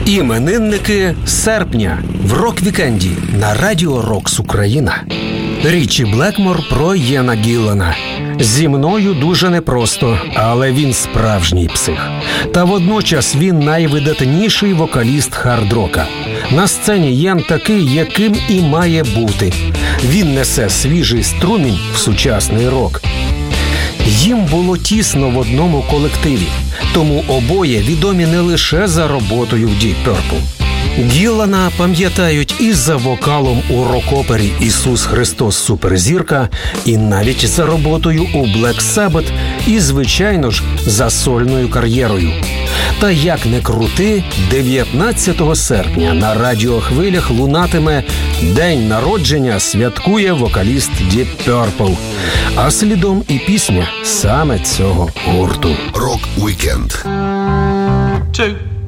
Іменинники серпня в рок-вікенді на Радіо Рокс Україна. Річі Блекмор про Іена Гіллана. Зі мною дуже непросто, але він справжній псих. Та водночас він найвидатніший вокаліст хард-рока. На сцені Іен такий, яким і має бути. Він несе свіжий струмінь в сучасний рок. Їм було тісно в одному колективі, тому обоє відомі не лише за роботою в Deep Purple. Гіллана пам'ятають і за вокалом у рок-опері «Ісус Христос Суперзірка», і навіть за роботою у Black Sabbath, і, звичайно ж, за сольною кар'єрою. Та як не крути, 19 серпня на радіохвилях лунатиме день народження, святкує вокаліст Deep Purple. А слідом і пісня саме цього гурту. Рок-вікенд. 2